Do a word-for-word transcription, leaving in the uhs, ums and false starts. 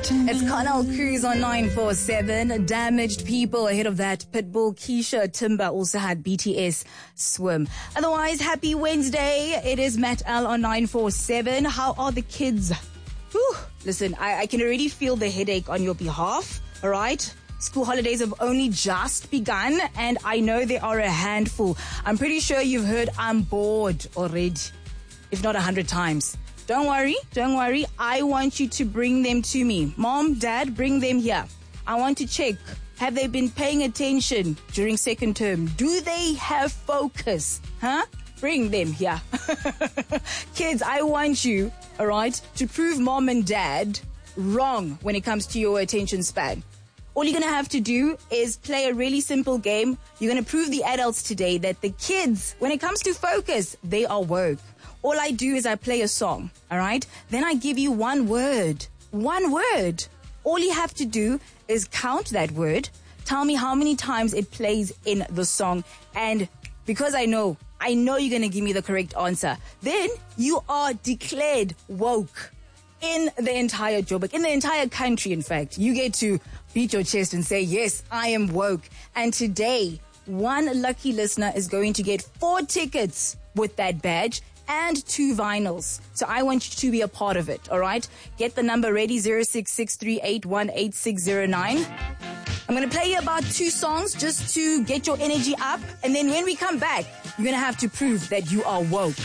It's Carnal Cruz on nine four seven. Damaged People. Ahead of that, Pitbull, Keisha, Timber also had B T S Swim. Otherwise, happy Wednesday. It is Matt L on nine four seven. How are the kids? Whew. Listen, I, I can already feel the headache on your behalf. All right? School holidays have only just begun, and I know there are a handful. I'm pretty sure you've heard I'm bored already, if not a hundred times. Don't worry, don't worry. I want you to bring them to me. Mom, Dad, bring them here. I want to check. Have they been paying attention during second term? Do they have focus? Huh? Bring them here. Kids, I want you, all right, to prove Mom and Dad wrong when it comes to your attention span. All you're going to have to do is play a really simple game. You're going to prove the adults today that the kids, when it comes to focus, they are woke. All I do is I play a song, all right? Then I give you one word. One word. All you have to do is count that word. Tell me how many times it plays in the song. And because I know, I know you're going to give me the correct answer. Then you are declared woke in the entire Joburg, in the entire country, in fact. You get to beat your chest and say, yes, I am woke. And today, one lucky listener is going to get four tickets with that badge and two vinyls. So I want you to be a part of it, all right? Get the number ready, zero six six three eight one eight six zero nine. I'm going to play you about two songs just to get your energy up. And then when we come back, you're going to have to prove that you are woke.